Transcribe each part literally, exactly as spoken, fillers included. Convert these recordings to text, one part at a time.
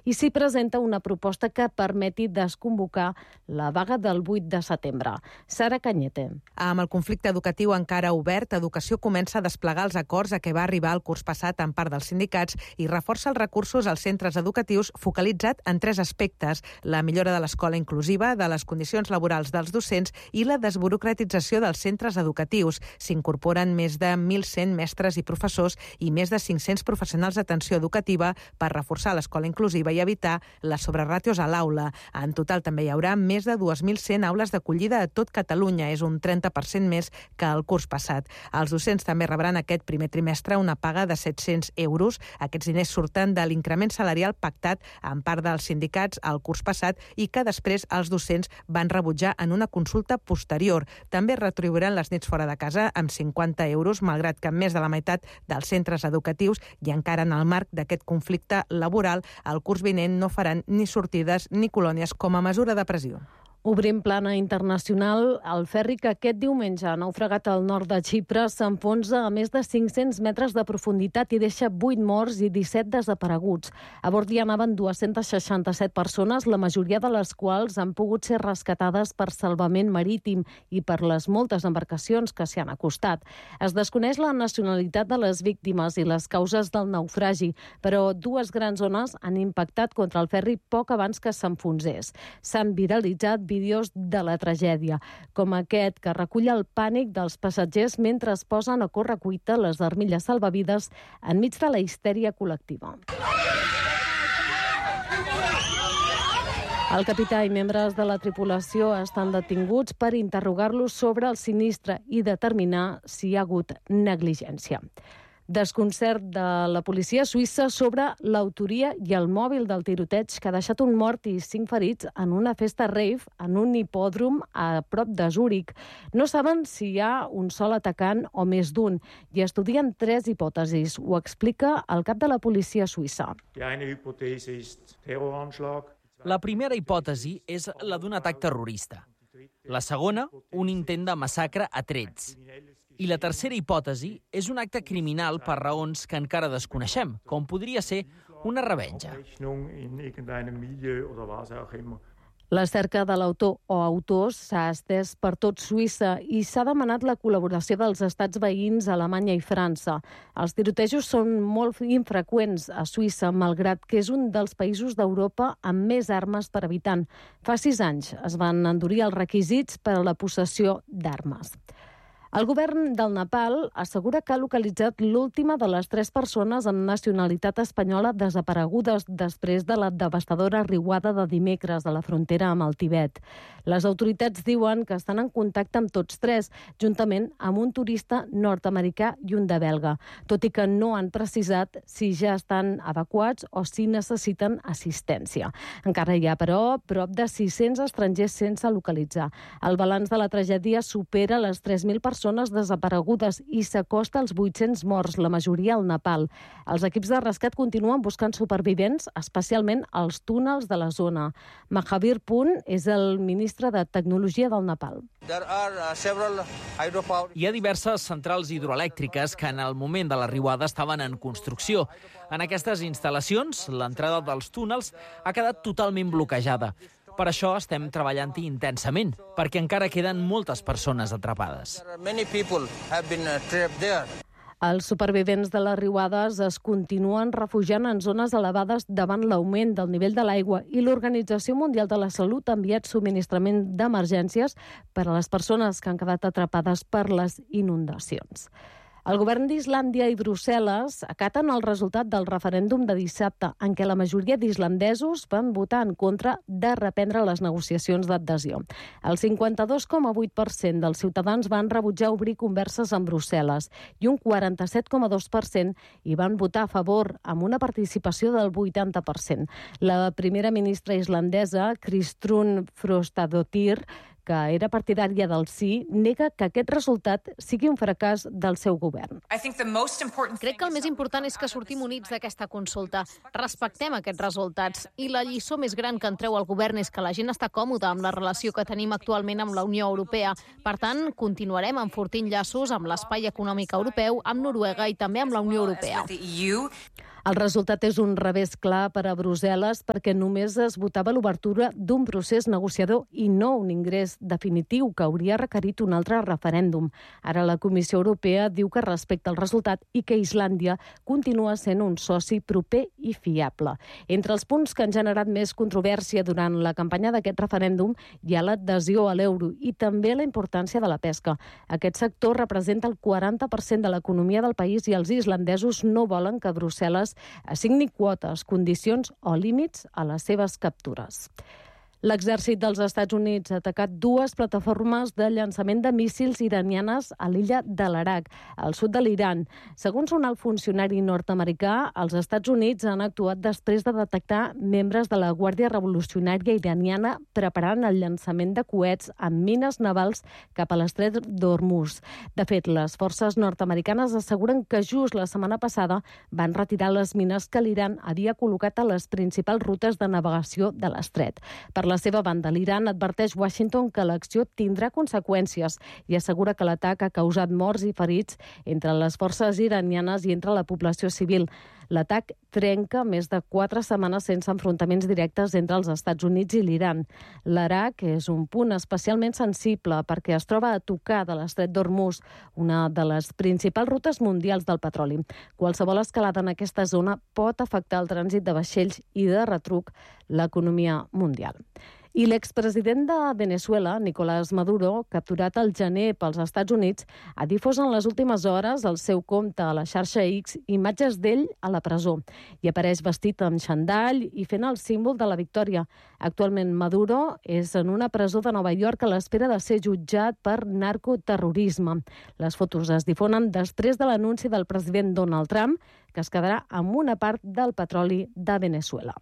i s'hi presenta una proposta que permeti desconvocar la vaga del vuit de setembre. Sara Cañete. Amb el conflicte educatiu encara obert, Educació comença a desplegar els acords a què va arribar el curs passat en part dels sindicats i reforça els recursos als centres educatius focalitzat en tres aspectes: la millora de l'escola inclusiva, de les condicions laborals dels docents i la desburocratització dels centres educatius. S'incorporen més de mil cent mestres i professors i més de cinc-cents professionals d'atenció educativa per reforçar l'escola inclusiva i evitar les sobreràtios a l'aula. En total també hi haurà més de dos mil cent aules d'acollida a tot Catalunya, és un trenta per cent més que el curs passat. Els docents també rebran aquest primer trimestre una paga de set-cents euros. Aquests diners surten de l'increment salarial pactat en part dels sindicats el curs passat i que després els docents van rebutjar en una consulta posterior. També retribuiran les nits fora de casa amb cinquanta euros, malgrat que més de la meitat dels centres educatius i encara en el marc d'aquest conflicte laboral, el curs vinent no faran ni sortides ni colònies com a mesura de pressió. Obrim plana internacional. El ferri que aquest diumenge ha naufragat al nord de Xipre s'enfonsa a més de cinc-cents metres de profunditat i deixa vuit morts i disset desapareguts. A bord hi anaven dues-centes seixanta-set persones, la majoria de les quals han pogut ser rescatades per salvament marítim i per les moltes embarcacions que s'hi han acostat. Es desconeix la nacionalitat de les víctimes i les causes del naufragi, però dues grans ones han impactat contra el ferri poc abans que s'enfonsés. S'han viralitzat vídeos de la tragèdia, com aquest que recull el pànic dels passatgers mentre es posen a correcuita les armilles salvavides enmig de la histèria col·lectiva. El capità i membres de la tripulació estan detinguts per interrogar-los sobre el sinistre i determinar si hi ha hagut negligència. Desconcert de la policia suïssa sobre l'autoria i el mòbil del tiroteig que ha deixat un mort i cinc ferits en una festa rave en un hipòdrom a prop de Zúrich. No saben si hi ha un sol atacant o més d'un i estudien tres hipòtesis. Ho explica el cap de la policia suïssa. La primera hipòtesi és la d'un atac terrorista. La segona, un intent de massacre a trets. I la tercera hipòtesi és un acte criminal per raons que encara desconeixem, com podria ser una revenja. La cerca de l'autor o autors s'ha estès per tot Suïssa i s'ha demanat la col·laboració dels estats veïns Alemanya i França. Els tirotejos són molt infreqüents a Suïssa, malgrat que és un dels països d'Europa amb més armes per habitant. Fa sis anys es van endurir els requisits per a la possessió d'armes. El govern del Nepal assegura que ha localitzat l'última de les tres persones amb nacionalitat espanyola desaparegudes després de la devastadora riuada de dimecres a la frontera amb el Tibet. Les autoritats diuen que estan en contacte amb tots tres, juntament amb un turista nord-americà i un de belga, tot i que no han precisat si ja estan evacuats o si necessiten assistència. Encara hi ha, però, prop de sis-cents estrangers sense localitzar. El balanç de la tragèdia supera les tres mil persones desaparegudes i s'acosta als vuit-cents morts, la majoria al Nepal. Els equips de rescat continuen buscant supervivents, especialment als túnels de la zona. Mahavir Pun és el ministre de Tecnologia del Nepal. Hi ha diverses centrals hidroelèctriques que en el moment de la riuada estaven en construcció. En aquestes instal·lacions, l'entrada dels túnels ha quedat totalment bloquejada. Per això estem treballant intensament, perquè encara queden moltes persones atrapades. Els supervivents de les riuades es continuen refugiant en zones elevades davant l'augment del nivell de l'aigua i l'Organització Mundial de la Salut ha enviat subministrament d'emergències per a les persones que han quedat atrapades per les inundacions. El govern d'Islàndia i Brussel·les acaten el resultat del referèndum de dissabte, en què la majoria d'islandesos van votar en contra de reprendre les negociacions d'adhesió. El cinquanta-dos coma vuit per cent dels ciutadans van rebutjar obrir converses amb Brussel·les i un quaranta-set coma dos per cent hi van votar a favor, amb una participació del vuitanta per cent. La primera ministra islandesa, Kristrún Frostadóttir, que era partidària del sí, nega que aquest resultat sigui un fracàs del seu govern. Crec que el més important és que sortim units d'aquesta consulta. Respectem aquests resultats. I la lliçó més gran que en treu el govern és que la gent està còmoda amb la relació que tenim actualment amb la Unió Europea. Per tant, continuarem enfortint llaços amb l'espai econòmic europeu, amb Noruega i també amb la Unió Europea. El resultat és un revés clar per a Brussel·les perquè només es votava l'obertura d'un procés negociador i no un ingrés definitiu que hauria requerit un altre referèndum. Ara la Comissió Europea diu que respecta el resultat i que Islàndia continua sent un soci proper i fiable. Entre els punts que han generat més controvèrsia durant la campanya d'aquest referèndum hi ha l'adhesió a l'euro i també la importància de la pesca. Aquest sector representa el quaranta per cent de l'economia del país i els islandesos no volen que Brussel·les assigni quotes, condicions o límits a les seves captures. L'exèrcit dels Estats Units ha atacat dues plataformes de llançament de míssils iranianes a l'illa de l'Iraq, al sud de l'Iran. Segons un alt funcionari nord-americà, els Estats Units han actuat després de detectar membres de la Guàrdia Revolucionària iraniana preparant el llançament de coets amb mines navals cap a l'estret d'Hormuz. De fet, les forces nord-americanes asseguren que just la setmana passada van retirar les mines que l'Iran havia col·locat a les principals rutes de navegació de l'estret. Per la seva banda, l'Iran adverteix Washington que l'acció tindrà conseqüències i assegura que l'atac ha causat morts i ferits entre les forces iranianes i entre la població civil. L'atac trenca més de quatre setmanes sense enfrontaments directes entre els Estats Units i l'Iran. L'Iraq és un punt especialment sensible perquè es troba a tocar de l'estret d'Hormuz, una de les principals rutes mundials del petroli. Qualsevol escalada en aquesta zona pot afectar el trànsit de vaixells i de retruc l'economia mundial. I l'expresident de Venezuela, Nicolás Maduro, capturat al gener pels Estats Units, ha difós en les últimes hores al seu compte a la xarxa X imatges d'ell a la presó. I apareix vestit amb xandall i fent el símbol de la victòria. Actualment Maduro és en una presó de Nova York a l'espera de ser jutjat per narcoterrorisme. Les fotos es difonen després de l'anunci del president Donald Trump, que es quedarà amb una part del petroli de Venezuela.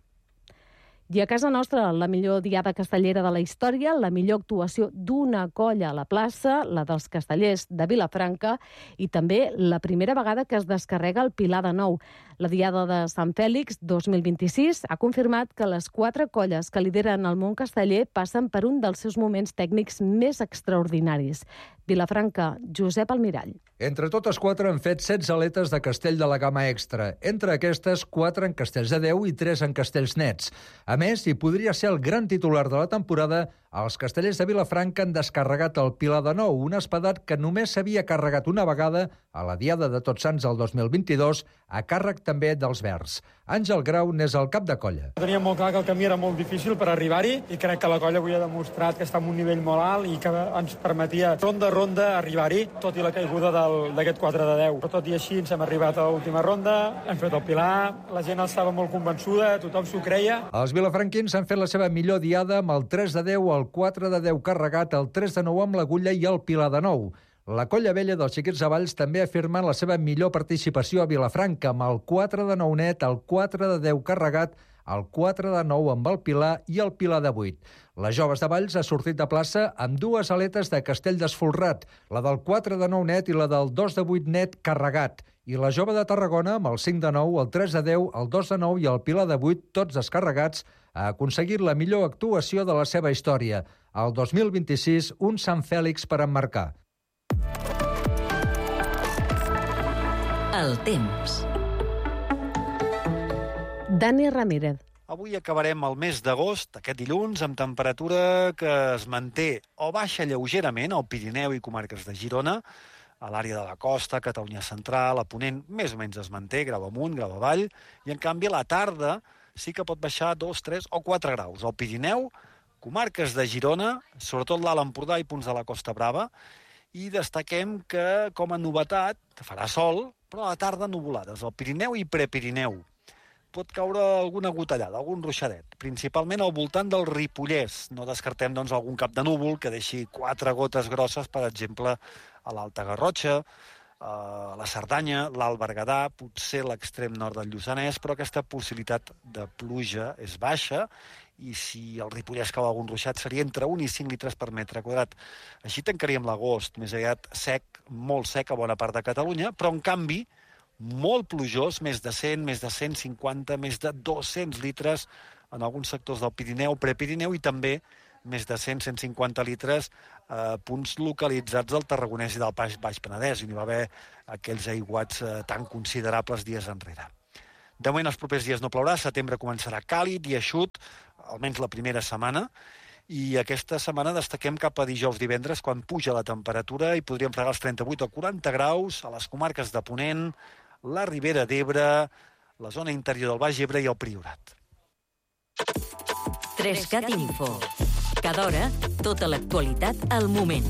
I a casa nostra, la millor diada castellera de la història, la millor actuació d'una colla a la plaça, la dels castellers de Vilafranca, i també la primera vegada que es descarrega el Pilar de Nou. La diada de Sant Fèlix dos mil vint-i-sis ha confirmat que les quatre colles que lideren el món casteller passen per un dels seus moments tècnics més extraordinaris. Vilafranca, Josep Almirall. Entre totes quatre han fet setze aletes de castell de la gamma extra. Entre aquestes, quatre en castells de deu i tres en castells nets. A més, hi podria ser el gran titular de la temporada, els castellers de Vilafranca han descarregat el Pilar de Nou, un espadat que només s'havia carregat una vegada a la Diada de Tots Sants del dos mil vint-i-dos, a càrrec també dels Verds. Àngel Grau n'és el cap de colla. Teníem molt clar que el camí era molt difícil per arribar-hi i crec que la colla avui ha demostrat que està en un nivell molt alt i que ens permetia ronda a ronda arribar-hi, tot i la caiguda d'aquest quatre de deu. Però tot i així ens hem arribat a l'última ronda, hem fet el Pilar, la gent estava molt convençuda, tothom s'ho creia. Els vilafranquins han fet la seva millor diada amb el tres de deu, el quatre de deu carregat, el tres de nou amb l'agulla i el Pilar de Nou. La colla vella dels Xiquets de Valls també ha firmat la seva millor participació a Vilafranca amb el quatre de nou net, el quatre de deu carregat, el quatre de nou amb el Pilar i el Pilar de vuit. Les joves de Valls ha sortit de plaça amb dues aletes de castell desfolrat, la del quatre de nou net i la del dos de vuit net carregat. I la jove de Tarragona, amb el cinc de nou, el tres de deu, el dos de nou i el Pilar de vuit, tots descarregats, ha aconseguit la millor actuació de la seva història. El dos mil vint-i-sis, un Sant Fèlix per emmarcar. El temps. Dani Ramírez. Avui acabarem el mes d'agost, aquest dilluns, amb temperatura que es manté o baixa lleugerament al Pirineu i comarques de Girona, a l'àrea de la costa, Catalunya central, a Ponent, més o menys es manté, grau amunt, grau avall, i en canvi a la tarda sí que pot baixar dos, tres o quatre graus. Al Pirineu, comarques de Girona, sobretot l'Alt Empordà i punts de la Costa Brava, i destaquem que, com a novetat, farà sol, però a la tarda nuvolades, al Pirineu i Prepirineu. Pot caure alguna gotellada, algun ruixadet, principalment al voltant del Ripollès. No descartem, doncs, algun cap de núvol que deixi quatre gotes grosses, per exemple, a l'Alta Garrotxa, a la Cerdanya, l'Alt Berguedà, potser l'extrem nord del Lluçanès, però aquesta possibilitat de pluja és baixa i si el Ripollès cau algun ruixat seria entre un i cinc litres per metre quadrat. Així tancaríem l'agost, més aviat sec, molt sec a bona part de Catalunya, però en canvi molt plujós, més de cent, més de cent cinquanta, més de dos-cents litres en alguns sectors del Pirineu, Prepirineu i també més de cent a cent cinquanta litres a eh, punts localitzats del Tarragonès i del Baix, Baix Penedès, i hi va haver aquells aiguats eh, tan considerables dies enrere. De moment, els propers dies no plourà, setembre començarà càlid i eixut, almenys la primera setmana, i aquesta setmana destaquem cap a dijous, divendres, quan puja la temperatura i podríem fregar els trenta-vuit o quaranta graus a les comarques de Ponent, la Ribera d'Ebre, la zona interior del Baix Ebre i el Priorat. Trescat Info. Cada hora, tota l'actualitat al moment.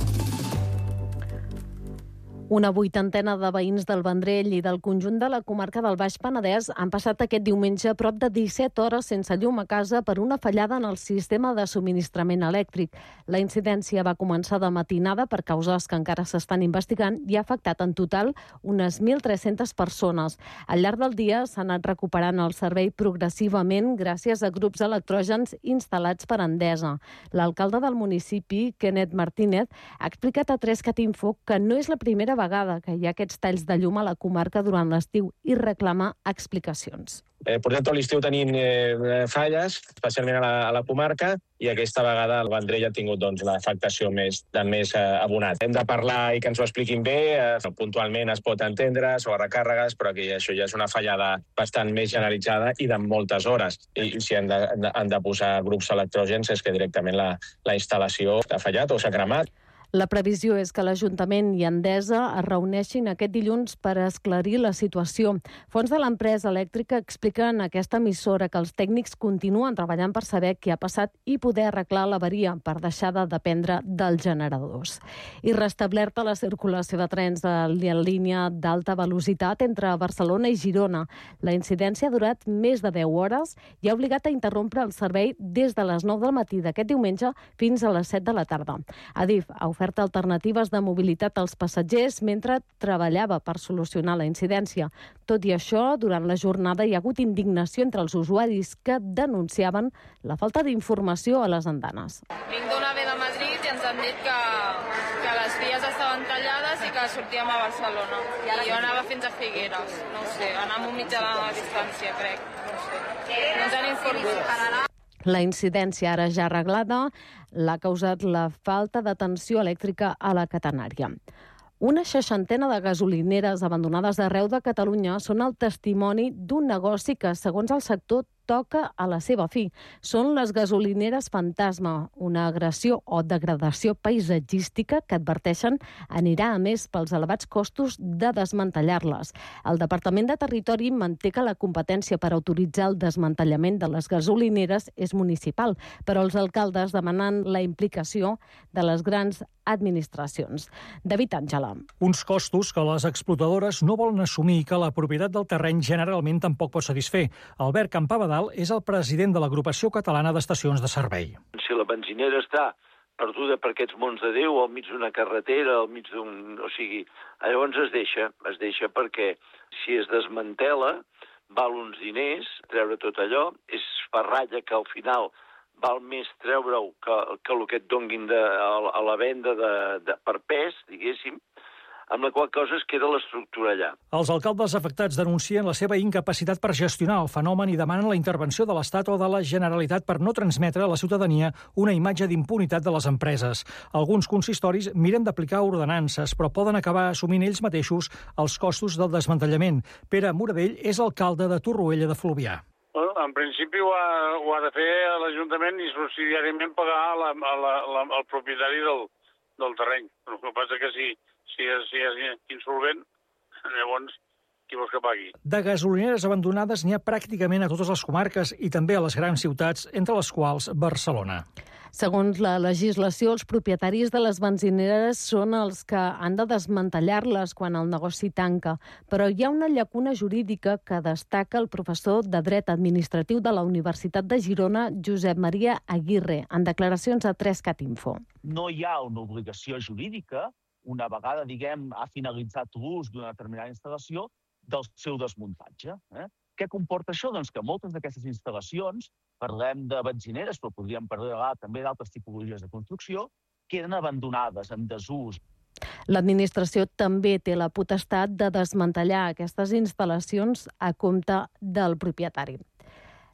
Una vuitantena de veïns del Vendrell i del conjunt de la comarca del Baix Penedès han passat aquest diumenge prop de disset hores sense llum a casa per una fallada en el sistema de subministrament elèctric. La incidència va començar de matinada per causes que encara s'estan investigant i ha afectat en total unes mil tres-centes persones. Al llarg del dia s'ha anat recuperant el servei progressivament gràcies a grups electrògens instal·lats per Endesa. L'alcalde del municipi, Kenneth Martínez, ha explicat a Trescat Info que no és la primera vegada que hi ha aquests talls de llum a la comarca durant l'estiu i reclama explicacions. Eh, portem tot l'estiu tenint eh, falles, especialment a la, a la comarca, i aquesta vegada el Vendrell ha tingut doncs, l'afectació més, de més eh, abonat. Hem de parlar i que ens ho expliquin bé, eh, puntualment es pot entendre, sobre recàrregues, però que això ja és una fallada bastant més generalitzada i de moltes hores. I si han de, han de posar grups electrògens és que directament la, la instal·lació ha fallat o s'ha cremat. La previsió és que l'Ajuntament i Endesa es reuneixin aquest dilluns per esclarir la situació. Fons de l'empresa elèctrica expliquen a aquesta emissora que els tècnics continuen treballant per saber què ha passat i poder arreglar l'avaria per deixar de dependre dels generadors. I restablerta la circulació de trens de la línia d'alta velocitat entre Barcelona i Girona. La incidència ha durat més de deu hores i ha obligat a interrompre el servei des de les nou del matí d'aquest diumenge fins a les set de la tarda. Adif ha oferta alternatives de mobilitat als passatgers mentre treballava per solucionar la incidència. Tot i això, durant la jornada hi ha hagut indignació entre els usuaris que denunciaven la falta d'informació a les andanes. Vinc d'una ve de Madrid i ens han dit que, que les vies estaven tallades i que sortíem a Barcelona. I jo anava fins a Figueres, no ho sé, anàvem mitja de distància, crec. No ho sé. No ens han informat. La incidència, ara ja arreglada, l'ha causat la falta de tensió elèctrica a la catenària. Una seixantena de gasolineres abandonades arreu de Catalunya són el testimoni d'un negoci que, segons el sector, toca a la seva fi. Són les gasolineres fantasma, una agressió o degradació paisatgística que adverteixen anirà a més pels elevats costos de desmantellar-les. El Departament de Territori manté que la competència per autoritzar el desmantellament de les gasolineres és municipal, però els alcaldes demanen la implicació de les grans administracions. David Àngela. Uns costos que les explotadores no volen assumir i que la propietat del terreny generalment tampoc pot satisfer. Albert Campabadal és el president de l'Agrupació Catalana d'Estacions de Servei. Si la benzinera està perduda per aquests mons de Déu, al mig d'una carretera, al mig d'un... O sigui, llavors es deixa, es deixa perquè si es desmantela val uns diners, treure tot allò, és ferralla que al final val més treure-ho que, que el que et donguin de, a, a la venda de, de, per pes, diguéssim, amb la qual cosa es queda l'estructura allà. Els alcaldes afectats denuncien la seva incapacitat per gestionar el fenomen i demanen la intervenció de l'Estat o de la Generalitat per no transmetre a la ciutadania una imatge d'impunitat de les empreses. Alguns consistoris miren d'aplicar ordenances, però poden acabar assumint ells mateixos els costos del desmantellament. Pere Moradell és alcalde de Torroella de Fluvià. Bueno, en principi ho ha, ho ha de fer l'Ajuntament i subsidiàriament pagar la, la, la, el propietari del, del terreny. Però el que passa que si, si, és, si és insolvent, llavors qui vols que pagui? De gasolineres abandonades n'hi ha pràcticament a totes les comarques i també a les grans ciutats, entre les quals Barcelona. Segons la legislació, els propietaris de les benzineres són els que han de desmantellar-les quan el negoci tanca. Però hi ha una llacuna jurídica que destaca el professor de Dret Administratiu de la Universitat de Girona, Josep Maria Aguirre, en declaracions a Trescat Info. No hi ha una obligació jurídica, una vegada, diguem, ha finalitzat l'ús d'una determinada instal·lació, del seu desmuntatge. Eh? Què comporta això? Doncs que moltes d'aquestes instal·lacions, parlem de benzineres, però podríem parlar també d'altres tipologies de construcció, queden abandonades, en desús. L'administració també té la potestat de desmantellar aquestes instal·lacions a compte del propietari.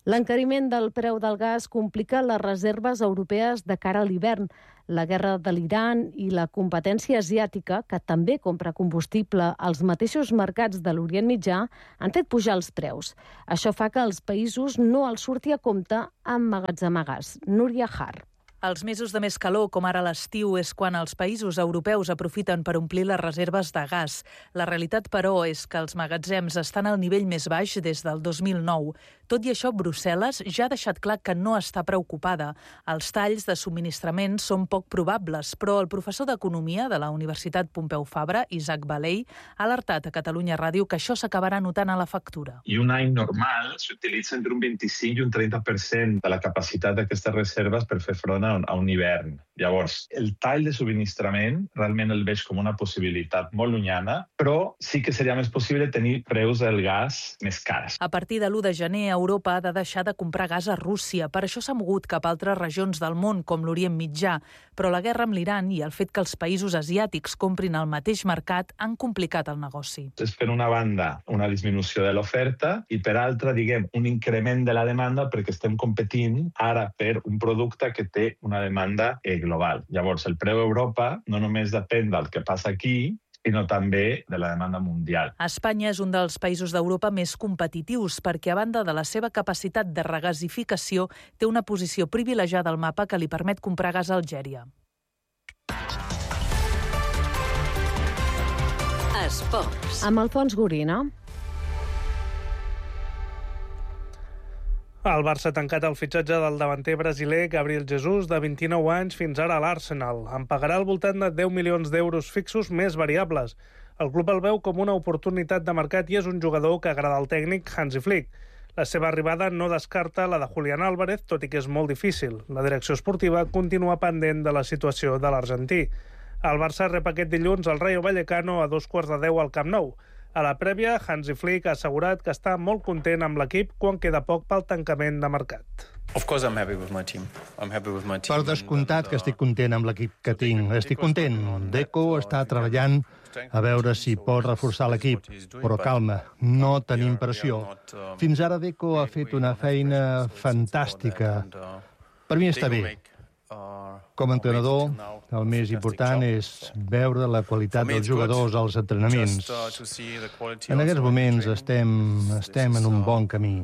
L'encariment del preu del gas complica les reserves europees de cara a l'hivern. La guerra de l'Iran i la competència asiàtica, que també compra combustible als mateixos mercats de l'Orient Mitjà, han fet pujar els preus. Això fa que als països no els surti a compte emmagatzemar gas. Núria Har. Els mesos de més calor, com ara l'estiu, és quan els països europeus aprofiten per omplir les reserves de gas. La realitat, però, és que els magatzems estan al nivell més baix des del dos mil nou. Tot i això, Brussel·les ja ha deixat clar que no està preocupada. Els talls de subministrament són poc probables, però el professor d'Economia de la Universitat Pompeu Fabra, Isaac Baley, ha alertat a Catalunya Ràdio que això s'acabarà notant a la factura. I un any normal s'utilitza entre un vint-i-cinc i un trenta per cent de la capacitat d'aquestes reserves per fer front a un hivern. Llavors, el tall de subministrament realment el veig com una possibilitat molt llunyana, però sí que seria més possible tenir preus del gas més cars. A partir de l'u de gener, Europa ha de deixar de comprar gas a Rússia. Per això s'ha mogut cap a altres regions del món, com l'Orient Mitjà. Però la guerra amb l'Iran i el fet que els països asiàtics comprin al mateix mercat han complicat el negoci. És per una banda una disminució de l'oferta i per altra, diguem, un increment de la demanda perquè estem competint ara per un producte que té una demanda global. Llavors, el preu a Europa no només depèn del que passa aquí, sinó també de la demanda mundial. Espanya és un dels països d'Europa més competitius perquè, a banda de la seva capacitat de regasificació, té una posició privilegiada al mapa que li permet comprar gas a Algèria. Esports. Amb Alfons Gorina. El Barça ha tancat el fitxatge del davanter brasiler Gabriel Jesus, de vint-i-nou anys, fins ara a l'Arsenal. En pagarà al voltant de deu milions d'euros fixos més variables. El club el veu com una oportunitat de mercat i és un jugador que agrada al tècnic Hansi Flick. La seva arribada no descarta la de Julián Álvarez, tot i que és molt difícil. La direcció esportiva continua pendent de la situació de l'argentí. El Barça rep aquest dilluns el Rayo Vallecano a dos quarts de deu al Camp Nou. A la prèvia, Hansi Flick ha assegurat que està molt content amb l'equip quan queda poc pel tancament de mercat. Per descomptat que estic content amb l'equip que tinc. Estic content. Deco està treballant a veure si pot reforçar l'equip. Però calma, no tenim pressió. Fins ara Deco ha fet una feina fantàstica. Per mi està bé. Com a entrenador, el més important és veure la qualitat dels jugadors als entrenaments. En aquests moments estem, estem en un bon camí.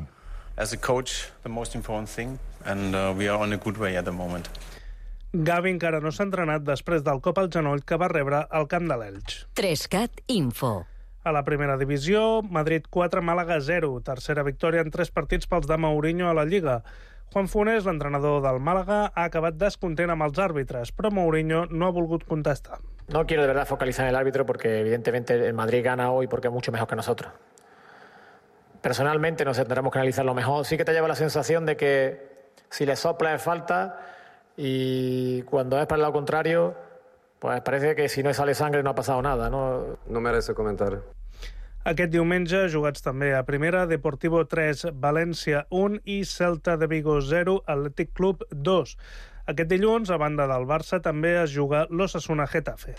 Gavi encara no s'ha entrenat després del cop al genoll que va rebre al camp de l'Elx. Trescat Info. A la primera divisió, Madrid quatre, Màlaga zero. Tercera victòria en tres partits pels de Mourinho a la Lliga. Juan Funes, l'entrenador del Málaga, ha acabat descontent amb els àrbitres, però Mourinho no ha volgut contestar. No quiero de verdad focalizar en el árbitro porque evidentemente el Madrid gana hoy porque es mucho mejor que nosotros. Personalmente nos tendremos que analizarlo mejor. Sí que te lleva la sensación de que si le sopla es falta y cuando es para el lado contrario, pues parece que si no sale sangre no ha pasado nada, ¿no? No merece comentar. Aquest diumenge, jugats també a primera, Deportivo tres, València un i Celta de Vigo zero, Atlètic Club dos. Aquest dilluns, a banda del Barça, també es juga l'Osasuna Getafe.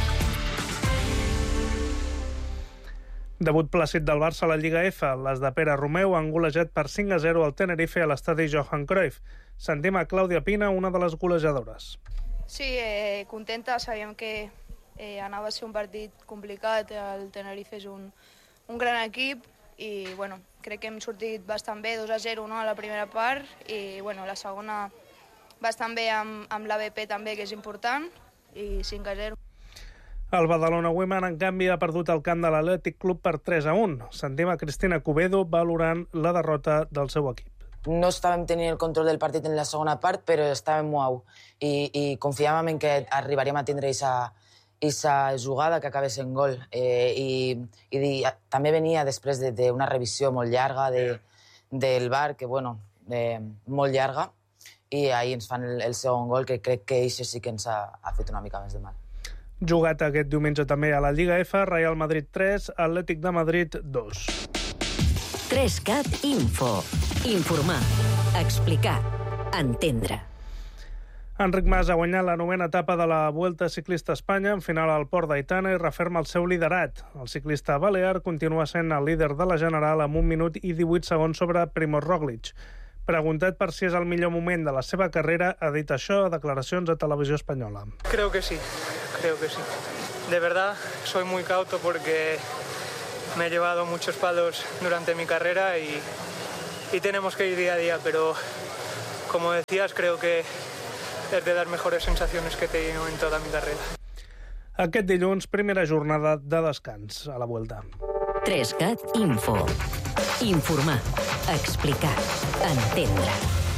Debut plàcid del Barça a la Lliga F. Les de Pere Romeu han golejat per cinc a zero al Tenerife a l'estadi Johan Cruyff. Sentim a Clàudia Pina, una de les golejadores. Sí, eh, contenta. Sabíem que eh, anava a ser un partit complicat. El Tenerife és un, un gran equip i bueno, crec que hem sortit bastant bé, dos a zero, no, a la primera part, i bueno, la segona bastant bé amb, amb l'A B P també, que és important, i cinc a zero. El Badalona Women, en canvi, ha perdut el camp de l'Atlètic Club per tres a un. Sentim a Cristina Cubedo valorant la derrota del seu equip. No estàvem tenint el control del partit en la segona part, però estàvem molt i, i confiàvem en que arribaríem a tindre aquesta jugada que acaba sent gol. Eh, i, i també venia després d'una revisió molt llarga de, del V A R, que, bueno, eh, molt llarga, i ahir ens fan el, el segon gol, que crec que això sí que ens ha, ha fet una mica més de mal. Jugat aquest diumenge també a la Lliga F, Real Madrid tres, Atlètic de Madrid dos. Trescat Info. Informar, explicar, entendre. Enric Mas ha guanyat la novena etapa de la Vuelta Ciclista a Espanya, en final al Port d'Aitana, i referma el seu liderat. El ciclista balear continua sent el líder de la general amb un minut i divuit segons sobre Primož Roglič. Preguntat per si és el millor moment de la seva carrera, ha dit això a declaracions a Televisió Espanyola. Creo que sí, creo que sí. De verdad, soy muy cauto porque me he llevado muchos palos durante mi carrera y, y tenemos que ir día a día, pero como decías, creo que es de las mejores sensaciones que he tenido en toda mi carrera. Aquest dilluns, primera jornada de descans a la Vuelta. trescat Info. Informar, explicar, entendre.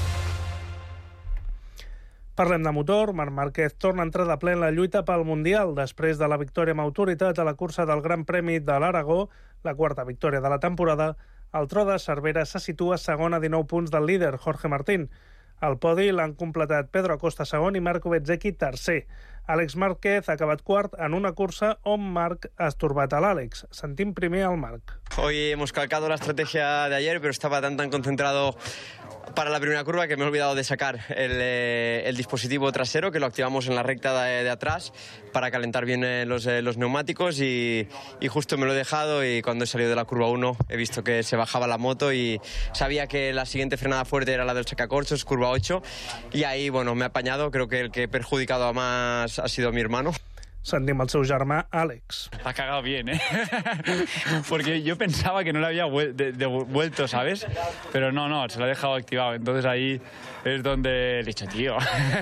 Parlem de motor. Marc Márquez torna a entrar de ple en la lluita pel Mundial després de la victòria amb autoritat a la cursa del Gran Premi de l'Aragó, la quarta victòria de la temporada. El tro de Cervera se situa segon a dinou punts del líder, Jorge Martín. Al podi l'han completat Pedro Acosta segon i Marco Bezzecchi tercer. Àlex Márquez ha acabat quart en una cursa on Marc ha estorbat a l'Àlex. Sentim primer al Marc. Hoy hemos calcado la estrategia de ayer, pero estaba tan tan concentrado para la primera curva que me he olvidado de sacar el, eh, el dispositivo trasero, que lo activamos en la recta de, de atrás para calentar bien eh, los, eh, los neumáticos y, y justo me lo he dejado, y cuando he salido de la curva uno he visto que se bajaba la moto y sabía que la siguiente frenada fuerte era la del sacacorchos, curva ocho, y ahí bueno, me he apañado. Creo que el que he perjudicado a más ha sido mi hermano. Sentim el seu germà, Àlex. Ha cagado bien, ¿eh? Porque yo pensaba que no le había vuel de de vuelto, ¿sabes? Pero no, no, se lo ha dejado activado. Entonces ahí es donde le he dicho, tío.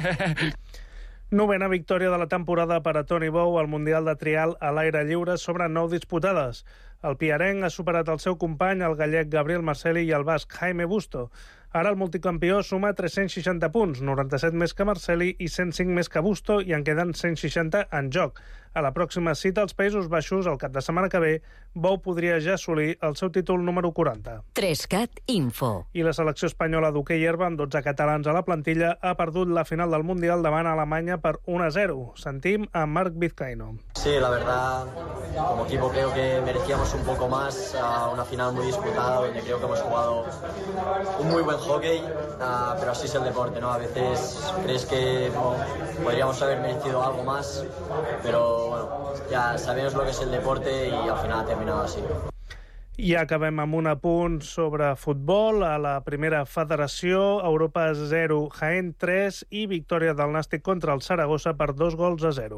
Novena victòria de la temporada per a Toni Bou al Mundial de Trial a l'aire lliure sobre nou disputades. El piarenc ha superat el seu company, el gallec Gabriel Marcelli, i el basc Jaime Busto. Ara el multicampió suma tres-cents seixanta punts, noranta-set més que Marcelli i cent cinc més que Busto, i en queden cent seixanta en joc. A la pròxima cita als Països Baixos, el cap de setmana que ve, Bou podria ja assolir el seu títol número quaranta. trescat Info. I la selecció espanyola d'hoquei herba, amb dotze catalans a la plantilla, ha perdut la final del Mundial davant Alemanya per un a zero. Sentim a Marc Vizcaíno. Sí, la verdad, como equipo creo que merecíamos un poco más, a una final muy disputada, donde creo que hemos jugado un muy buen hockey, uh, pero así es el deporte, ¿no? A veces crees que bueno, podríamos haber merecido algo más, pero bueno, ya sabemos lo que es el deporte y al final ha terminado así. I acabem amb un apunt sobre futbol. A la primera federació, Europa zero, Jaén tres i victòria del Nàstic contra el Saragossa per dos gols a zero.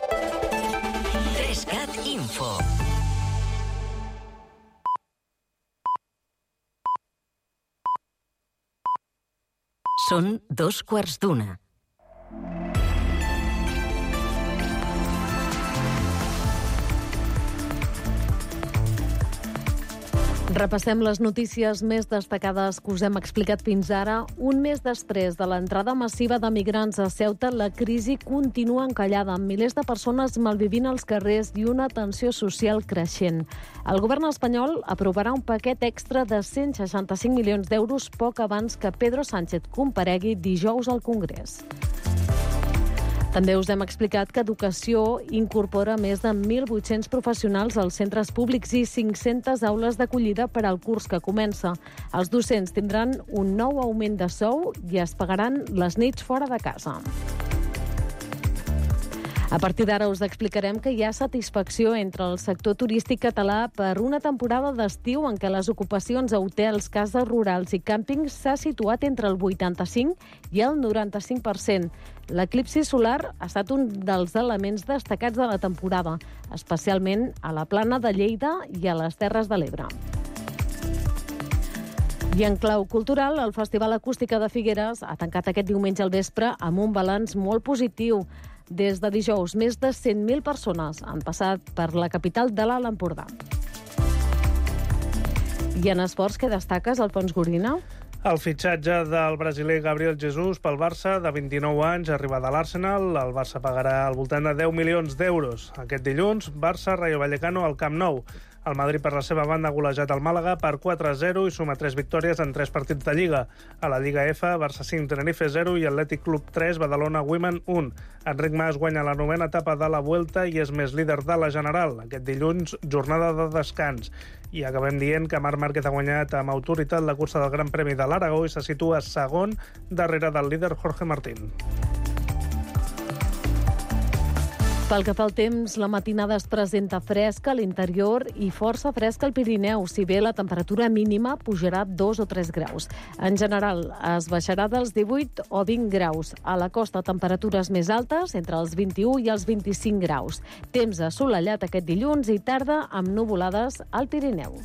trescat Info. Són dos quarts d'una. Repassem les notícies més destacades que us hem explicat fins ara. Un mes després de l'entrada massiva de migrants a Ceuta, la crisi continua encallada, amb milers de persones malvivint als carrers i una tensió social creixent. El govern espanyol aprovarà un paquet extra de cent seixanta-cinc milions d'euros poc abans que Pedro Sánchez comparegui dijous al Congrés. També us hem explicat que Educació incorpora més de mil vuit-cents professionals als centres públics i cinc-centes aules d'acollida per al curs que comença. Els docents tindran un nou augment de sou i es pagaran les nits fora de casa. A partir d'ara us explicarem que hi ha satisfacció entre el sector turístic català per una temporada d'estiu en què les ocupacions a hotels, cases rurals i càmpings s'ha situat entre el vuitanta-cinc i el noranta-cinc per cent. L'eclipsi solar ha estat un dels elements destacats de la temporada, especialment a la Plana de Lleida i a les Terres de l'Ebre. I en clau cultural, el Festival Acústica de Figueres ha tancat aquest diumenge al vespre amb un balanç molt positiu. Des de dijous, més de cent mil persones han passat per la capital de l'Alt Empordà. I en esports, què destaques, Alfons Gorina? El fitxatge del brasiler Gabriel Jesus pel Barça, de vint-i-nou anys, arribat a l'Arsenal. El Barça pagarà al voltant de deu milions d'euros. Aquest dilluns, Barça-Rayo Vallecano al Camp Nou. El Madrid, per la seva banda, ha golejat el Màlaga per quatre a zero i suma tres victòries en tres partits de Lliga. A la Lliga F, Barça cinc, Tenerife zero i Atlètic Club tres, Badalona Women un. Enric Mas guanya la novena etapa de la Vuelta i és més líder de la General. Aquest dilluns, jornada de descans. I acabem dient que Marc Márquez ha guanyat amb autoritat la cursa del Gran Premi de l'Aragó i se situa segon darrere del líder Jorge Martín. Pel que fa al temps, la matinada es presenta fresca a l'interior i força fresca al Pirineu, si bé la temperatura mínima pujarà dos o tres graus. En general, es baixarà dels divuit o vint graus. A la costa, temperatures més altes, entre els vint-i-u i els vint-i-cinc graus. Temps assolellat aquest dilluns i tarda amb nuvolades al Pirineu.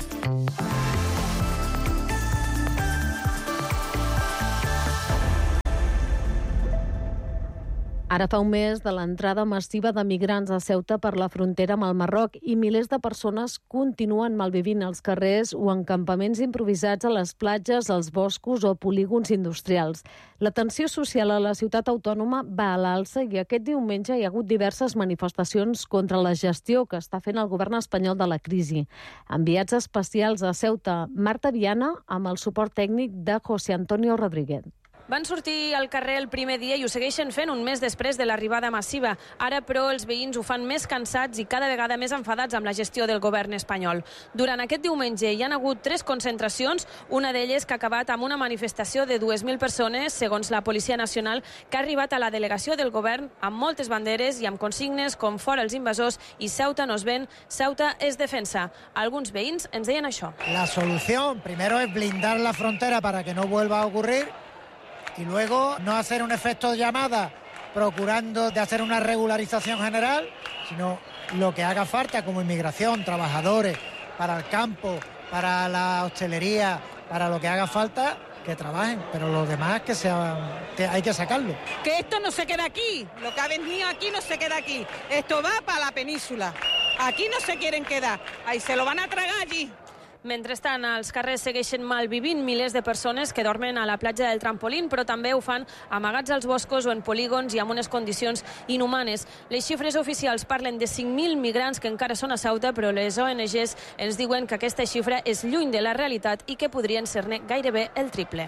Ara fa un mes de l'entrada massiva de migrants a Ceuta per la frontera amb el Marroc i milers de persones continuen malvivint als carrers o en campaments improvisats a les platges, als boscos o polígons industrials. La tensió social a la ciutat autònoma va a l'alça i aquest diumenge hi ha hagut diverses manifestacions contra la gestió que està fent el govern espanyol de la crisi. Enviats especials a Ceuta, Marta Viana, amb el suport tècnic de José Antonio Rodríguez. Van sortir al carrer el primer dia i ho segueixen fent un mes després de l'arribada massiva. Ara, però, els veïns ho fan més cansats i cada vegada més enfadats amb la gestió del govern espanyol. Durant aquest diumenge hi han hagut tres concentracions, una d'elles que ha acabat amb una manifestació de dues mil persones, segons la Policia Nacional, que ha arribat a la delegació del govern amb moltes banderes i amb consignes com fora els invasors i Ceuta nos ven, Ceuta es defensa. Alguns veïns ens deien això. La solución, primero, es blindar la frontera para que no vuelva a ocurrir. Y luego no hacer un efecto de llamada procurando de hacer una regularización general, sino lo que haga falta como inmigración, trabajadores, para el campo, para la hostelería, para lo que haga falta, que trabajen, pero los demás que sean, que hay que sacarlo. Que esto no se queda aquí, lo que ha venido aquí no se queda aquí, esto va para la península, aquí no se quieren quedar, ahí se lo van a tragar allí. Mentrestant, als carrers segueixen malvivint milers de persones que dormen a la platja del Trampolín, però també ho fan amagats als boscos o en polígons i amb unes condicions inhumanes. Les xifres oficials parlen de cinc mil migrants que encara són a Ceuta, però les O N Ges ens diuen que aquesta xifra és lluny de la realitat i que podrien ser-ne gairebé el triple.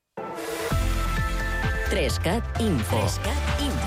Trescat Info. Trescat Info.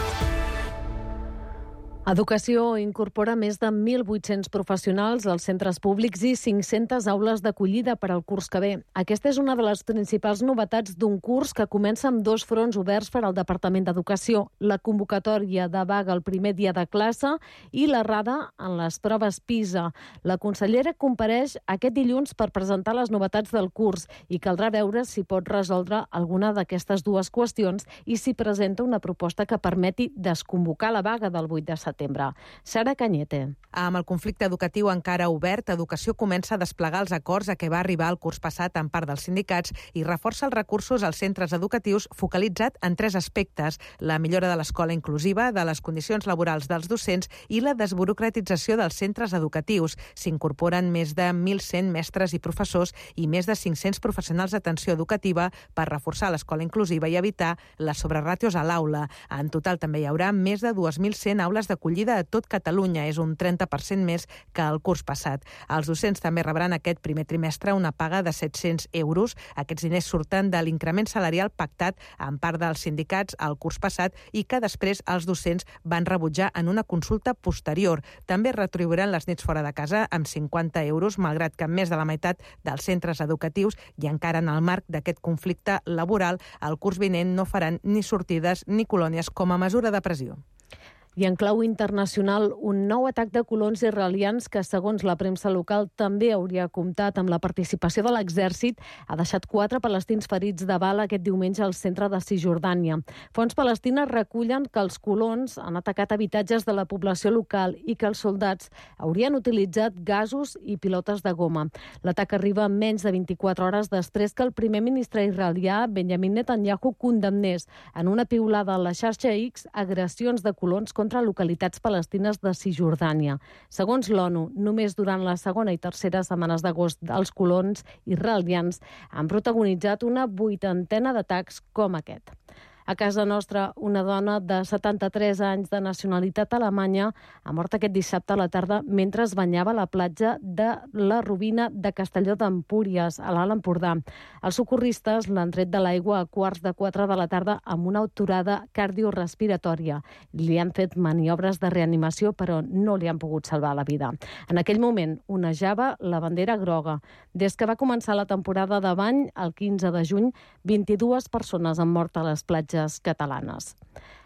Educació incorpora més de mil vuit-cents professionals als centres públics i cinc-centes aules d'acollida per al curs que ve. Aquesta és una de les principals novetats d'un curs que comença amb dos fronts oberts per al Departament d'Educació, la convocatòria de vaga el primer dia de classe i l'errada en les proves PISA. La consellera compareix aquest dilluns per presentar les novetats del curs i caldrà veure si pot resoldre alguna d'aquestes dues qüestions i si presenta una proposta que permeti desconvocar la vaga del vuit de setembre. Sara Cañete. Amb el conflicte educatiu encara obert, Educació comença a desplegar els acords a què va arribar el curs passat en part dels sindicats i reforça els recursos als centres educatius focalitzat en tres aspectes: la millora de l'escola inclusiva, de les condicions laborals dels docents i la desburocratització dels centres educatius. S'incorporen més de mil cent mestres i professors i més de cinc-cents professionals d'atenció educativa per reforçar l'escola inclusiva i evitar les sobreràtios a l'aula. En total també hi haurà més de dos mil cent aules d'acollida a tot Catalunya, és un trenta per cent més que el curs passat. Els docents també rebran aquest primer trimestre una paga de set-cents euros. Aquests diners surten de l'increment salarial pactat en part dels sindicats el curs passat i que després els docents van rebutjar en una consulta posterior. També retribuiran les nits fora de casa amb cinquanta euros, malgrat que més de la meitat dels centres educatius i encara en el marc d'aquest conflicte laboral, el curs vinent no faran ni sortides ni colònies com a mesura de pressió. I en clau internacional, un nou atac de colons israelians que, segons la premsa local, també hauria comptat amb la participació de l'exèrcit, ha deixat quatre palestins ferits de bala aquest diumenge al centre de Cisjordània. Fonts palestines recullen que els colons han atacat habitatges de la població local i que els soldats haurien utilitzat gasos i pilotes de goma. L'atac arriba menys de vint-i-quatre hores després que el primer ministre israelià, Benjamin Netanyahu, condemnés en una piulada a la xarxa X agressions de colons contra contra localitats palestines de Cisjordània. Segons l'ONU, només durant la segona i tercera setmanes d'agost els colons israelians han protagonitzat una vuitantena d'atacs com aquest. A casa nostra, una dona de setanta-tres anys de nacionalitat alemanya ha mort aquest dissabte a la tarda mentre es banyava a la platja de la Robina de Castelló d'Empúries, a l'Alt Empordà. Els socorristes l'han tret de l'aigua a quarts de quatre de la tarda amb una aturada cardiorespiratòria. Li han fet maniobres de reanimació, però no li han pogut salvar la vida. En aquell moment onejava la bandera groga. Des que va començar la temporada de bany, el quinze de juny, vint-i-dues persones han mort a les platges catalanes.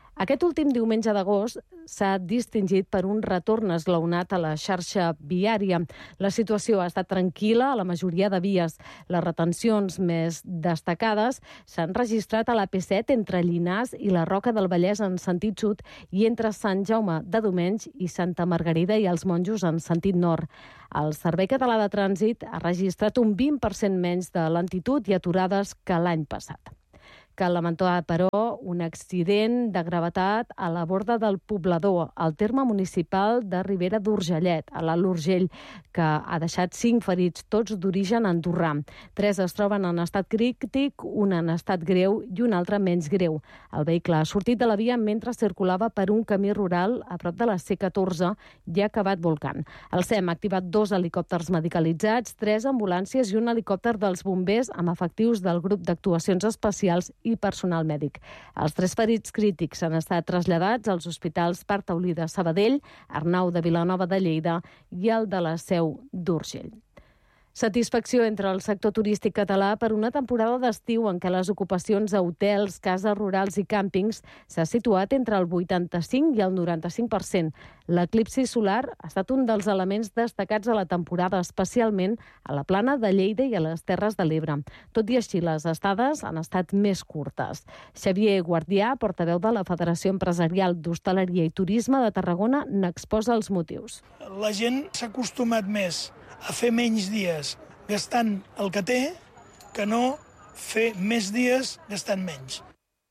Aquest últim diumenge d'agost s'ha distingit per un retorn esglaonat a la xarxa viària. La situació ha estat tranquil·la a la majoria de vies. Les retencions més destacades s'han registrat a l'A P set entre Llinars i la Roca del Vallès en sentit sud i entre Sant Jaume de Domenys i Santa Margarida i els Monjos en sentit nord. El Servei Català de Trànsit ha registrat un vint per cent menys de lentitud i aturades que l'any passat. Cal lamentar, però, un accident de gravetat a la borda del Poblador, al terme municipal de Ribera d'Urgellet, a l'Alt Urgell, que ha deixat cinc ferits, tots d'origen andorrà. Tres es troben en estat crític, un en estat greu i un altre menys greu. El vehicle ha sortit de la via mentre circulava per un camí rural a prop de la C catorze i ha acabat volcant. El S E M ha activat dos helicòpters medicalitzats, tres ambulàncies i un helicòpter dels bombers amb efectius del grup d'actuacions especials i personal mèdic. Els tres ferits crítics han estat traslladats als hospitals Partaulí de Sabadell, Arnau de Vilanova de Lleida i el de la Seu d'Urgell. Satisfacció entre el sector turístic català per una temporada d'estiu en què les ocupacions a hotels, cases rurals i càmpings s'ha situat entre el vuitanta-cinc i el noranta-cinc per cent. L'eclipsi solar ha estat un dels elements destacats a la temporada, especialment a la Plana de Lleida i a les Terres de l'Ebre. Tot i així, les estades han estat més curtes. Xavier Guardià, portaveu de la Federació Empresarial d'Hostaleria i Turisme de Tarragona, n'exposa els motius. La gent s'ha acostumat més a fer menys dies gastant el que té que no fer més dies gastant menys.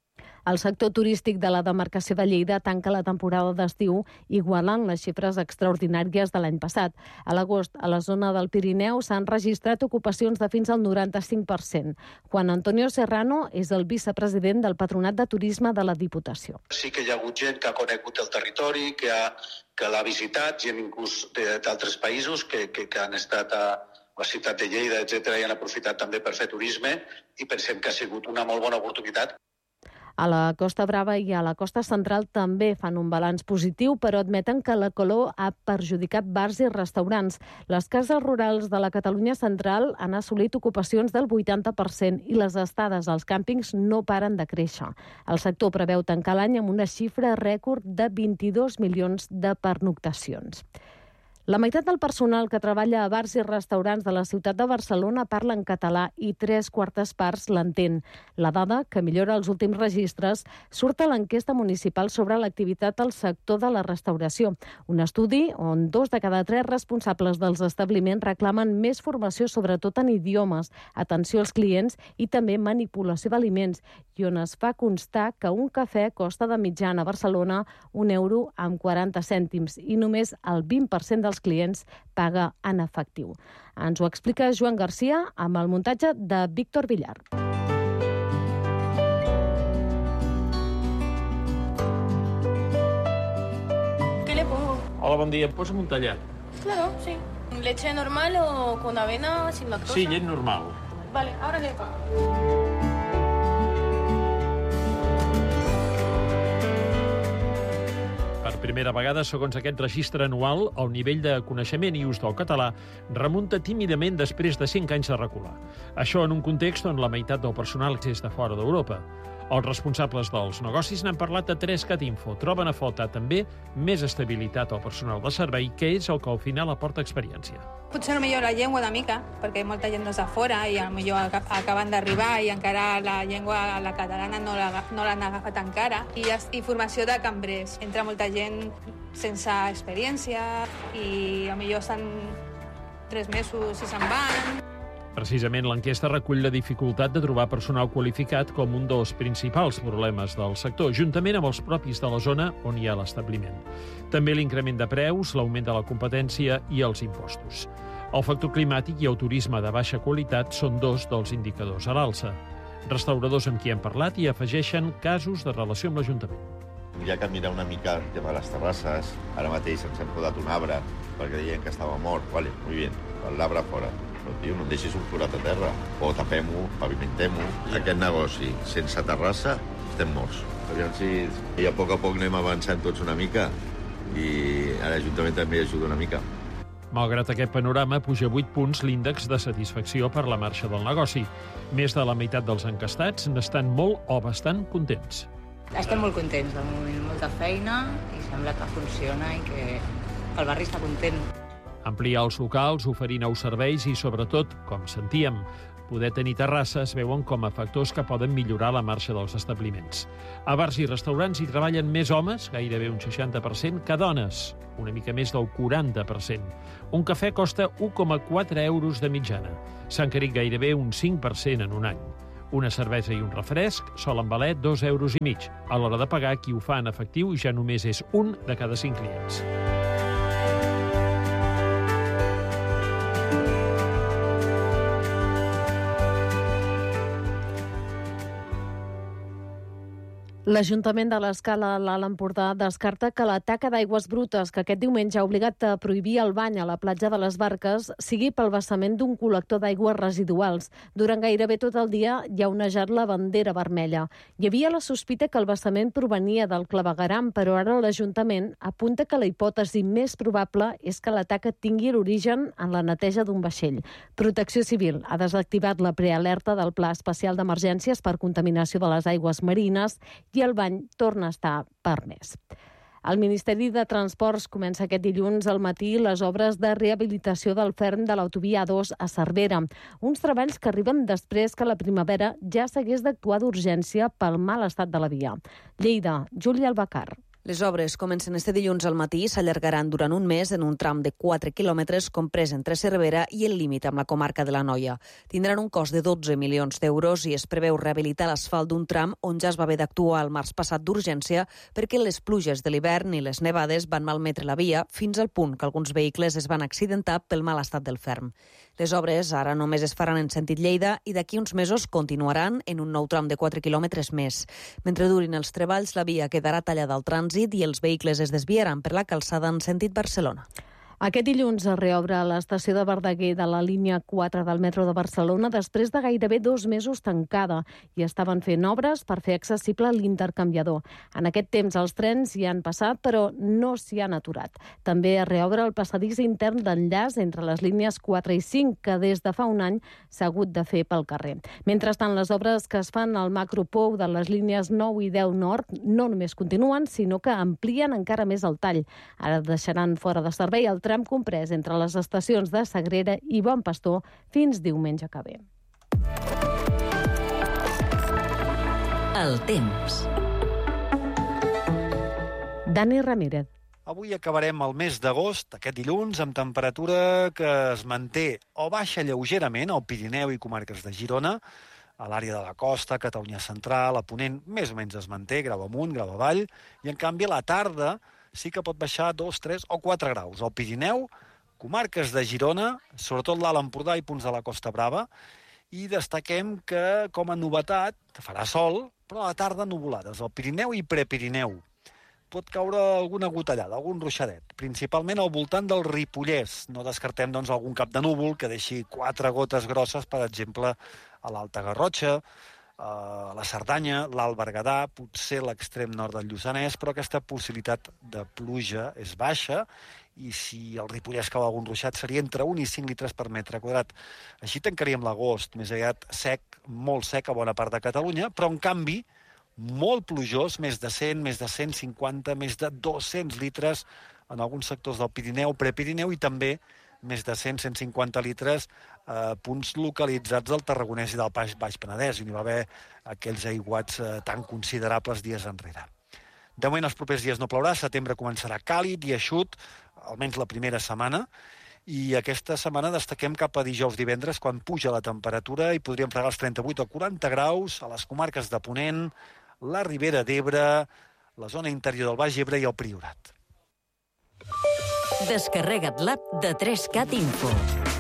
El sector turístic de la demarcació de Lleida tanca la temporada d'estiu igualant les xifres extraordinàries de l'any passat. A l'agost, a la zona del Pirineu s'han registrat ocupacions de fins al noranta-cinc per cent. Juan Antonio Serrano és el vicepresident del Patronat de Turisme de la Diputació. Sí que hi ha hagut gent que ha conegut el territori, que ha que l'ha visitat, gent inclús d'altres països que, que, que han estat a la ciutat de Lleida, etcètera, i han aprofitat també per fer turisme i pensem que ha sigut una molt bona oportunitat. A la Costa Brava i a la Costa Central també fan un balanç positiu, però admeten que la calor ha perjudicat bars i restaurants. Les cases rurals de la Catalunya central han assolit ocupacions del vuitanta per cent i les estades als càmpings no paren de créixer. El sector preveu tancar l'any amb una xifra rècord de vint-i-dos milions de pernoctacions. La meitat del personal que treballa a bars i restaurants de la ciutat de Barcelona parla en català i tres quartes parts l'entén. La dada, que millora els últims registres, surt a l'enquesta municipal sobre l'activitat al sector de la restauració. Un estudi on dos de cada tres responsables dels establiments reclamen més formació, sobretot en idiomes, atenció als clients i també manipulació d'aliments, i on es fa constar que un cafè costa de mitjana a Barcelona un euro amb quaranta cèntims i només el vint per cent dels clients paga en efectiu. Ens ho explica Joan Garcia amb el muntatge de Víctor Villar. ¿Qué le pongo? Hola, bon dia. Posa'm un tallat. Claro, sí. ¿Leche normal o con avena, sin lactosa? Sí, llet normal. Vale, ahora le pongo. Per primera vegada, segons aquest registre anual, el nivell de coneixement i ús del català remunta tímidament després de cinc anys de recular. Això en un context on la meitat del personal és de fora d'Europa. Els responsables dels negocis n'han parlat a Trescat Info. Troben a faltar també més estabilitat al personal de servei, que és el que al final aporta experiència. Potser millor la llengua una mica, perquè molta gent és de fora i millor acaben d'arribar i encara la llengua, la catalana, no l'han no agafat encara. I, I formació de cambrers. Entra molta gent sense experiència i millor estan tres mesos i se'n van. Precisament l'enquesta recull la dificultat de trobar personal qualificat com un dels principals problemes del sector, juntament amb els propis de la zona on hi ha l'establiment. També l'increment de preus, l'augment de la competència i els impostos. El factor climàtic i el turisme de baixa qualitat són dos dels indicadors a l'alça. Restauradors amb qui hem parlat hi afegeixen casos de relació amb l'Ajuntament. Hi ha que mirar una mica el tema de les terrasses. Ara mateix ens hem podat un arbre perquè deien que estava mort. Vale, muy bien, l'arbre fora. Però, tio, no em deixis un forat a terra. O tapem-ho, pavimentem-ho. Aquest negoci, sense terrassa, estem morts. Aviam si a poc a poc anem avançant tots una mica i l'Ajuntament també ajuda una mica. Malgrat aquest panorama, puja vuit punts l'índex de satisfacció per la marxa del negoci. Més de la meitat dels encastats n'estan molt o bastant contents. Estem molt contents del moment, molta feina i sembla que funciona i que el barri està content. Ampliar els locals, oferir nous serveis i, sobretot, com sentíem, poder tenir terrasses veuen com a factors que poden millorar la marxa dels establiments. A bars i restaurants hi treballen més homes, gairebé un seixanta per cent, que dones, una mica més del quaranta per cent. Un cafè costa un coma quatre euros de mitjana. S'ha encarit gairebé un cinc per cent en un any. Una cervesa i un refresc solen valer dos euros i mig. A l'hora de pagar, qui ho fa en efectiu ja només és un de cada cinc clients. L'Ajuntament de l'Escala, a l'Alt Empordà, descarta que la taca d'aigües brutes que aquest diumenge ha obligat a prohibir el bany a la platja de les Barques sigui pel vessament d'un col·lector d'aigües residuals. Durant gairebé tot el dia hi ha onejat la bandera vermella. Hi havia la sospita que el vessament provenia del clavegueram, però ara l'Ajuntament apunta que la hipòtesi més probable és que la taca tingui l'origen en la neteja d'un vaixell. Protecció Civil ha desactivat la prealerta del Pla Especial d'Emergències per contaminació de les aigües marines i el bany torna a estar permès. El Ministeri de Transports comença aquest dilluns al matí les obres de rehabilitació del ferm de l'autovia A dos a Cervera. Uns treballs que arriben després que la primavera ja s'hagués d'actuar d'urgència pel mal estat de la via. Lleida, Júlia Albacar. Les obres comencen este dilluns al matí i s'allargaran durant un mes en un tram de quatre quilòmetres comprès entre Cervera i el límit amb la comarca de l'Anoia. Tindran un cost de dotze milions d'euros i es preveu rehabilitar l'asfalt d'un tram on ja es va haver d'actuar el març passat d'urgència perquè les pluges de l'hivern i les nevades van malmetre la via fins al punt que alguns vehicles es van accidentar pel mal estat del ferm. Les obres ara només es faran en sentit Lleida i d'aquí uns mesos continuaran en un nou tram de quatre quilòmetres més. Mentre durin els treballs, la via quedarà tallada al trànsit i els vehicles es desviaran per la calçada en sentit Barcelona. Aquest dilluns es reobre l'estació de Verdaguer de la línia quatre del metro de Barcelona després de gairebé dos mesos tancada i estaven fent obres per fer accessible l'intercanviador. En aquest temps els trens hi han passat però no s'hi han aturat. També es reobre el passadís intern d'enllaç entre les línies quatre i cinc que des de fa un any s'ha hagut de fer pel carrer. Mentrestant, les obres que es fan al macropou de les línies nou i deu nord no només continuen, sinó que amplien encara més el tall. Ara deixaran fora de servei el tram comprès entre les estacions de Sagrera i Bon Pastor fins diumenge que ve. El temps. Dani Ramírez. Avui acabarem el mes d'agost, aquest dilluns, amb temperatura que es manté o baixa lleugerament al Pirineu i comarques de Girona, a l'àrea de la costa, Catalunya central, a Ponent, més o menys es manté, grau amunt, grau avall, i en canvi a la tarda sí que pot baixar dos, tres o quatre graus. Al Pirineu, comarques de Girona, sobretot l'Alt Empordà i punts de la Costa Brava, i destaquem que, com a novetat, farà sol, però a la tarda nuvolades. Al Pirineu i Prepirineu pot caure alguna gotellada, algun ruixadet, principalment al voltant del Ripollès. No descartem, doncs, algun cap de núvol que deixi quatre gotes grosses, per exemple, a l'Alta Garrotxa, a la Cerdanya, l'Alt Berguedà, potser l'extrem nord del Lluçanès, però aquesta possibilitat de pluja és baixa i si el Ripollès cau algun ruixat seria entre un i cinc litres per metre quadrat. Així tancaríem l'agost, més aviat sec, molt sec a bona part de Catalunya, però en canvi molt plujós, més de cent, més de cent cinquanta, més de dos-cents litres en alguns sectors del Pirineu, Prepirineu i també més de cent a cent cinquanta litres a eh, punts localitzats del Tarragonès i del Baix, Baix Penedès, i n'hi va haver aquells aiguats eh, tan considerables dies enrere. De moment, els propers dies no plourà, setembre començarà càlid i eixut, almenys la primera setmana, i aquesta setmana destaquem cap a dijous divendres, quan puja la temperatura i podríem fregar els trenta-vuit o quaranta graus a les comarques de Ponent, la Ribera d'Ebre, la zona interior del Baix Ebre i el Priorat. Descarrega't l'app de tres cat Info.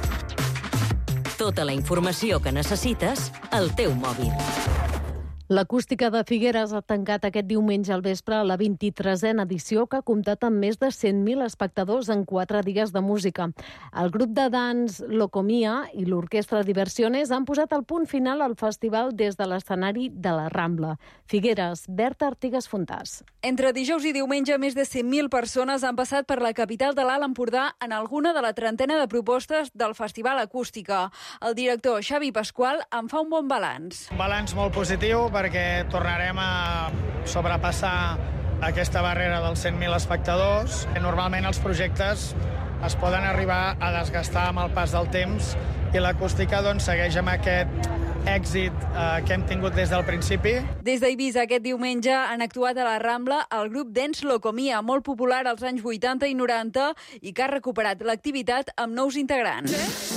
Tota la informació que necessites al teu mòbil. L'Acústica de Figueres ha tancat aquest diumenge al vespre la vint-i-tresena edició que ha comptat amb més de cent mil espectadors en quatre dies de música. El grup de dans Locomia i l'orquestra Diversiones han posat el punt final al festival des de l'escenari de la Rambla. Figueres, Berta Artigas Fontàs. Entre dijous i diumenge, més de cent mil persones han passat per la capital de l'Alt Empordà en alguna de la trentena de propostes del Festival Acústica. El director Xavi Pasqual en fa un bon balanç. Un balanç molt positiu, perquè tornarem a sobrepassar aquesta barrera dels cent mil espectadors. Normalment els projectes es poden arribar a desgastar amb el pas del temps i l'acústica doncs, segueix amb aquest èxit eh, que hem tingut des del principi. Des d'Eivissa aquest diumenge han actuat a la Rambla el grup Dance Locomia, molt popular als anys vuitanta i noranta i que ha recuperat l'activitat amb nous integrants.